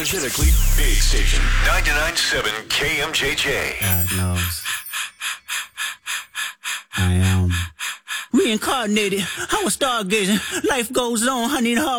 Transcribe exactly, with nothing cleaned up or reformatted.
Energetically big station. ninety-nine point seven K M J J. God knows. I am reincarnated. I was stargazing. Life goes on. I need a hard